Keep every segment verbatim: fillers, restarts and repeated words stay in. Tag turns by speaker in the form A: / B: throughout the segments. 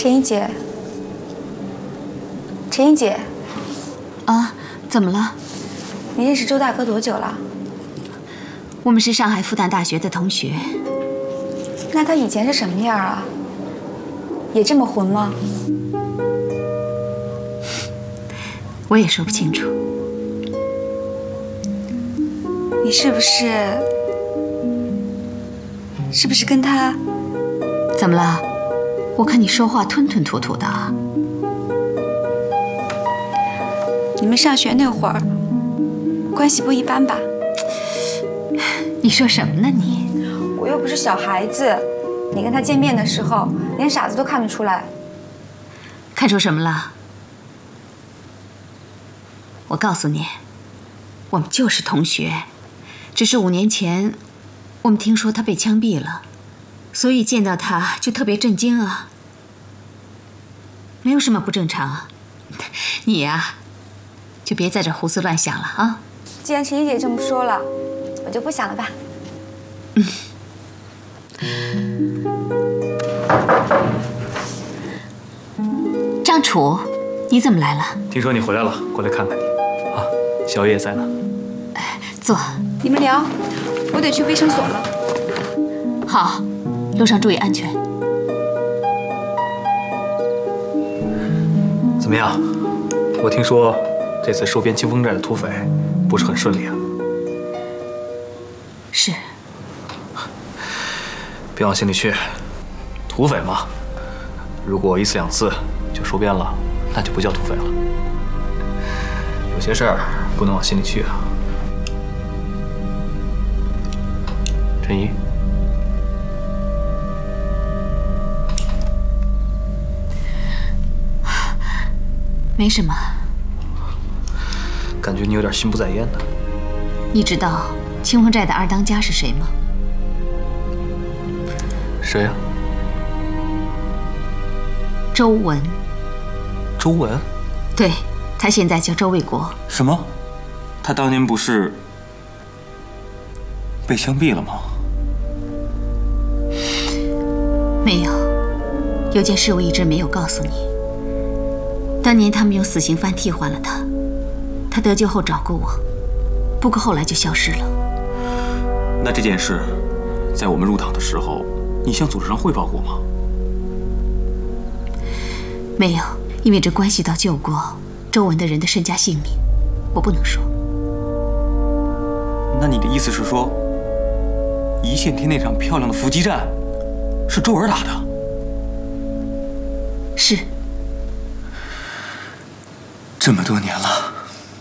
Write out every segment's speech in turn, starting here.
A: 陈一姐，陈一姐，
B: 啊，怎么了？
A: 你认识周大哥多久了？
B: 我们是上海复旦大学的同学。
A: 那他以前是什么样啊？也这么混吗？
B: 我也说不清楚。
A: 你是不是？是不是跟他？
B: 怎么了？我看你说话吞吞吐吐的。
A: 你们上学那会儿，关系不一般吧？
B: 你说什么呢你？
A: 我又不是小孩子，你跟他见面的时候，连傻子都看得出来。
B: 看出什么了？我告诉你，我们就是同学，只是五年前，我们听说他被枪毙了，所以见到他就特别震惊啊。没有什么不正常啊。你呀，就别在这胡思乱想了啊。
A: 既然陈一姐这么说了，我就不想了吧。
B: 嗯。张楚，你怎么来了？
C: 听说你回来了，过来看看你。啊，小叶在呢。
B: 哎，坐。
A: 你们聊，我得去卫生所了。
B: 好，路上注意安全。
C: 怎么样？我听说这次收编清风寨的土匪不是很顺利啊。
B: 是。
C: 别往心里去，土匪嘛，如果一次两次就收编了，那就不叫土匪了。有些事儿不能往心里去啊。陈怡，
B: 没什么。
C: 感觉你有点心不在焉的。
B: 你知道清风寨的二当家是谁吗？
C: 谁呀？
B: 周文。
C: 周文？
B: 对，他现在叫周卫国。
D: 什么？他当年不是被枪毙了吗？
B: 没有，有件事我一直没有告诉你。当年他们用死刑犯替换了他，他得救后找过我，不过后来就消失了。
D: 那这件事，在我们入党的时候，你向组织上汇报过吗？
B: 没有，因为这关系到救过周文的人的身家性命，我不能说。
D: 那你的意思是说，一线天那场漂亮的伏击战，是周文打的？
B: 是。
D: 这么多年了，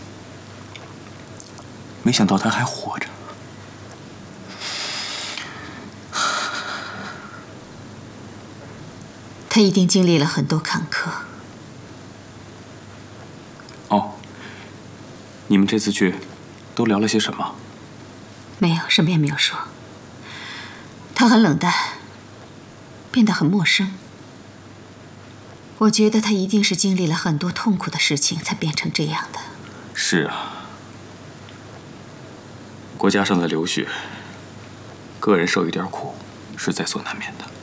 D: 没想到他还活着。
B: 他一定经历了很多坎坷。
D: 哦，你们这次去都聊了些什么？
B: 没有，什么也没有说。他很冷淡，变得很陌生。我觉得他一定是经历了很多痛苦的事情才变成这样的。
D: 是啊，国家上的流血，个人受一点苦是在所难免的。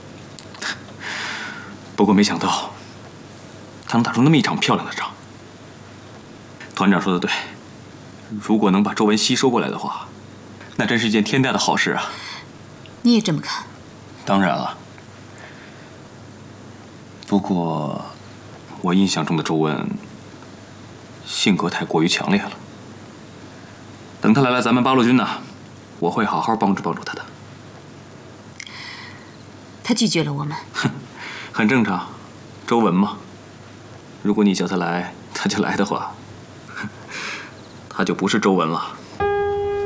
D: 不过没想到，他能打出那么一场漂亮的仗。团长说的对，如果能把周文吸收过来的话，那真是一件天大的好事啊！
B: 你也这么看？
D: 当然了。不过，我印象中的周文性格太过于强烈了。等他来了咱们八路军呢，我会好好帮助帮助他的。
B: 他拒绝了我们。
D: 哼，很正常，周文嘛。如果你叫他来，他就来的话，他就不是周文了。